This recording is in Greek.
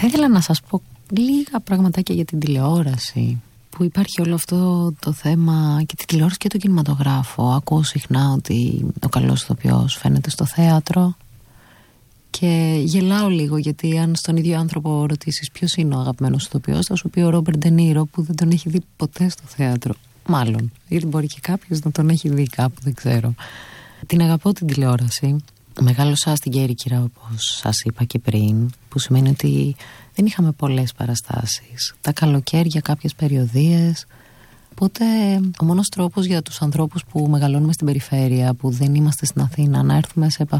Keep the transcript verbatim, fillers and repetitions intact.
Θα ήθελα να σας πω λίγα πραγματάκια για την τηλεόραση, που υπάρχει όλο αυτό το θέμα, και τη τηλεόραση και το κινηματογράφο. Ακούω συχνά ότι ο καλός ηθοποιός φαίνεται στο θέατρο και γελάω λίγο, γιατί αν στον ίδιο άνθρωπο ρωτήσεις ποιος είναι ο αγαπημένος ηθοποιός, θα σου πει ο Ρόμπερτ Ντε Νίρο, που δεν τον έχει δει ποτέ στο θέατρο. Μάλλον, γιατί μπορεί και κάποιος να τον έχει δει κάπου, δεν ξέρω. Την αγαπώ την τηλεόραση. Μεγάλωσα στην Κέρκυρα, όπως σας είπα και πριν, που σημαίνει ότι δεν είχαμε πολλές παραστάσεις. Τα καλοκαίρια κάποιες περιοδίες. Οπότε ο μόνος τρόπος για τους ανθρώπους που μεγαλώνουμε στην περιφέρεια, που δεν είμαστε στην Αθήνα, να έρθουμε σε επαφή